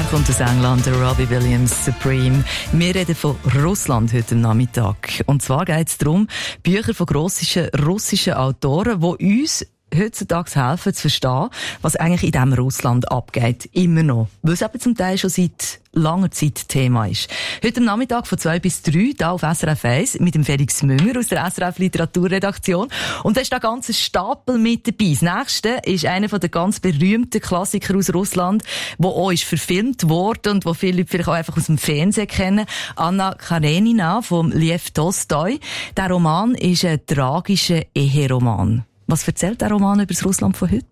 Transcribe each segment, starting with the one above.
kommt aus England, Robbie Williams, Supreme. Wir reden von Russland heute Nachmittag. Und zwar geht es darum, Bücher von russischen Autoren, die uns heutzutage helfen zu verstehen, was eigentlich in diesem Russland abgeht. Immer noch. Weil es eben zum Teil schon seit langer Zeit Thema ist. Heute am Nachmittag von 2 bis 3 hier auf SRF 1 mit dem Felix Münger aus der SRF Literaturredaktion. Und da ist da ganz ein Stapel mit dabei. Das nächste ist einer der ganz berühmten Klassiker aus Russland, der auch ist verfilmt worden und wo viele Leute vielleicht auch einfach aus dem Fernsehen kennen. Anna Karenina von Lev Tolstoi. Der Roman ist ein tragischer Eheroman. Was erzählt der Roman über das Russland von heute?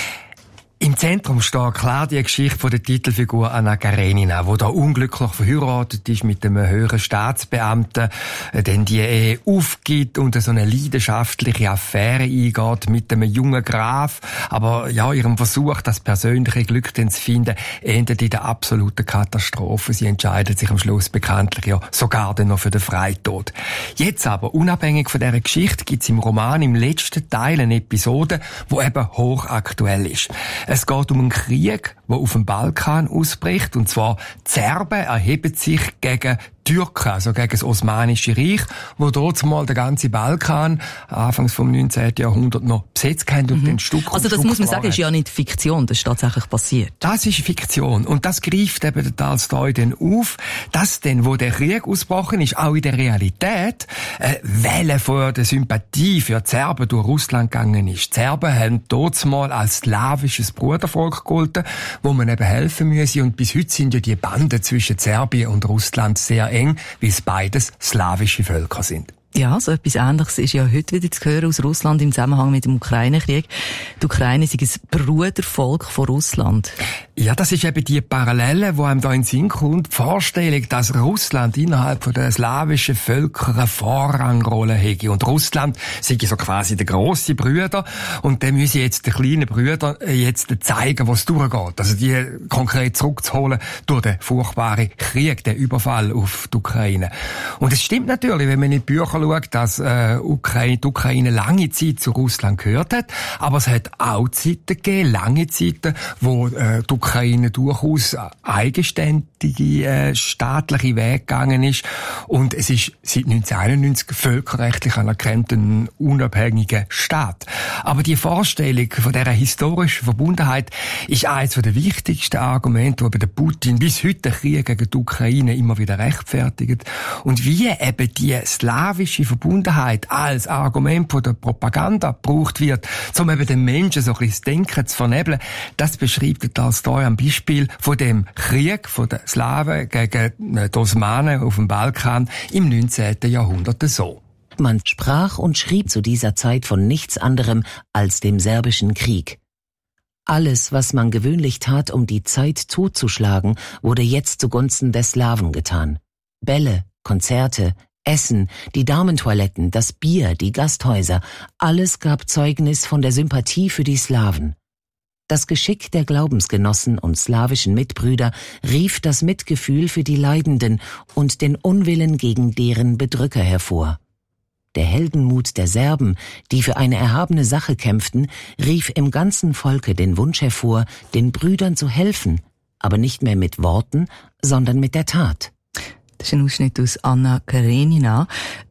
Im Zentrum steht klar die Geschichte von der Titelfigur Anna Karenina, die da unglücklich verheiratet ist mit einem höheren Staatsbeamten, dann die Ehe aufgibt und so eine leidenschaftliche Affäre eingeht mit einem jungen Graf. Aber ja, ihrem Versuch, das persönliche Glück zu finden, endet in der absoluten Katastrophe. Sie entscheidet sich am Schluss bekanntlich ja sogar dann noch für den Freitod. Jetzt aber, unabhängig von dieser Geschichte, gibt es im Roman im letzten Teil eine Episode, die eben hochaktuell ist. Es geht um einen Krieg, der auf dem Balkan ausbricht. Und zwar, die Serben erheben sich gegen Türken, also gegen das Osmanische Reich, wo dort mal der ganze Balkan anfangs vom 19. Jahrhundert noch besetzt haben und den Stück Also das muss man sagen, ist ja nicht Fiktion, das ist tatsächlich passiert. Das ist Fiktion und das greift eben der Tolstoi dann auf, dass dann, wo der Krieg ausgebrochen ist, auch in der Realität Welle von der Sympathie für die Serben durch Russland gegangen ist. Die Serben haben dort mal als slawisches Brudervolk gegolten, wo man eben helfen müsse und bis heute sind ja die Banden zwischen Serbien und Russland sehr eng, weil es beides slawische Völker sind. Ja, so etwas Ähnliches ist ja heute wieder zu hören aus Russland im Zusammenhang mit dem Ukraine-Krieg. Die Ukraine ist ein Brudervolk von Russland. Ja, das ist eben die Parallele, die einem da in den Sinn kommt. Die Vorstellung, dass Russland innerhalb der slawischen Völker eine Vorrangrolle hätte. Und Russland sei so quasi der grosse Brüder. Und dann müssen jetzt die kleinen Brüder jetzt zeigen, was durchgeht. Also die konkret zurückzuholen durch den furchtbaren Krieg, den Überfall auf die Ukraine. Und es stimmt natürlich, wenn man in die Bücher schaut, dass die Ukraine lange Zeit zu Russland gehört hat, aber es hat auch Zeiten gegeben, lange Zeiten, wo die Ukraine durchaus eigenständige staatliche Wege gegangen ist und es ist seit 1991 völkerrechtlich anerkannt ein unabhängiger Staat. Aber die Vorstellung von dieser historischen Verbundenheit ist eines der wichtigsten Argumente, die der Putin bis heute den Krieg gegen die Ukraine immer wieder rechtfertigt. Und wie eben die slawische Verbundenheit als Argument von der Propaganda gebraucht wird, um eben den Menschen so ein bisschen das Denken zu vernebeln, das beschreibt der Tolstoi am Beispiel von dem Krieg von den Slawen gegen die Osmanen auf dem Balkan im 19. Jahrhundert so. Man sprach und schrieb zu dieser Zeit von nichts anderem als dem serbischen Krieg. Alles, was man gewöhnlich tat, um die Zeit totzuschlagen, wurde jetzt zugunsten der Slawen getan. Bälle, Konzerte, Essen, die Damentoiletten, das Bier, die Gasthäuser, alles gab Zeugnis von der Sympathie für die Slawen. Das Geschick der Glaubensgenossen und slawischen Mitbrüder rief das Mitgefühl für die Leidenden und den Unwillen gegen deren Bedrücker hervor. Der Heldenmut der Serben, die für eine erhabene Sache kämpften, rief im ganzen Volke den Wunsch hervor, den Brüdern zu helfen, aber nicht mehr mit Worten, sondern mit der Tat. Das ist ein Ausschnitt aus Anna Karenina.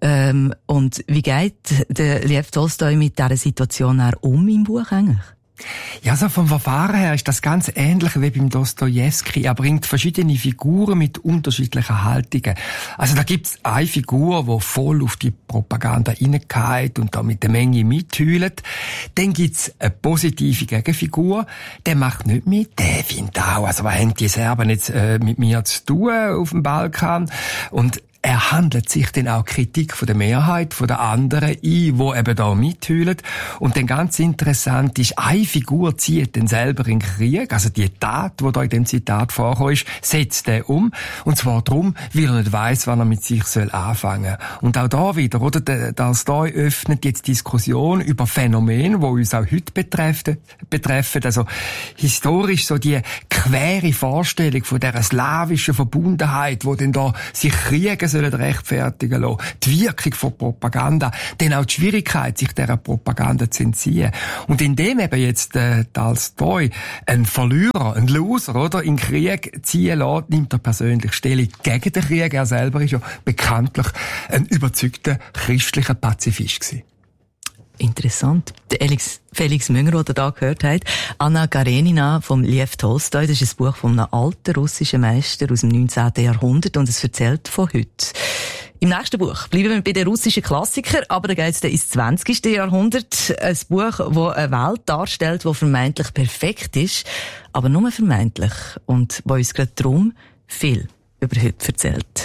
Und wie geht der Lev Tolstoi mit dieser Situation im Buch eigentlich? Ja, so vom Verfahren her ist das ganz ähnlich wie beim Dostojewski. Er bringt verschiedene Figuren mit unterschiedlichen Haltungen. Also da gibt's eine Figur, die voll auf die Propaganda reingeht und da mit der Menge mithüllt. Dann gibt's eine positive Gegenfigur. Der macht nicht mit. Der findet auch, also was haben die Serben jetzt mit mir zu tun auf dem Balkan? Und er handelt sich dann auch Kritik von der Mehrheit, von der anderen ein, die eben da mithüllen. Und dann ganz interessant ist, eine Figur zieht dann selber in den Krieg, also die Tat, die da in dem Zitat vorkommt, ist, setzt er um. Und zwar darum, weil er nicht weiss, wann er mit sich anfangen soll. Und auch da wieder, oder? Der Tolstoi öffnet jetzt Diskussion über Phänomene, die uns auch heute betreffen. Also historisch so die quere Vorstellung von dieser slawischen Verbundenheit, wo denn da sich Kriege sollen rechtfertigen lassen, die Wirkung von Propaganda, dann auch die Schwierigkeit, sich dieser Propaganda zu entziehen. Und indem eben jetzt Tolstoi ein Verlierer, ein Loser, oder, in Krieg ziehen lässt, nimmt er persönlich Stellung gegen den Krieg. Er selber ist ja bekanntlich ein überzeugter christlicher Pazifist gewesen. Interessant. Der Felix Münger, den ihr da gehört habt, Anna Karenina vom Lev Tolstoi, das ist ein Buch von einem alten russischen Meister aus dem 19. Jahrhundert und es erzählt von heute. Im nächsten Buch bleiben wir bei den russischen Klassikern, aber da geht es ins 20. Jahrhundert. Ein Buch, das eine Welt darstellt, die vermeintlich perfekt ist, aber nur vermeintlich und wo uns gerade darum viel über heute erzählt.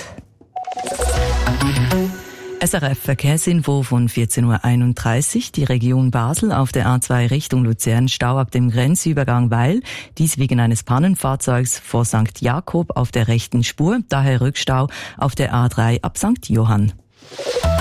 SRF Verkehrsinfo von 14.31 Uhr. Die Region Basel auf der A2 Richtung Luzern Stau ab dem Grenzübergang Weil. Dies wegen eines Pannenfahrzeugs vor St. Jakob auf der rechten Spur. Daher Rückstau auf der A3 ab St. Johann.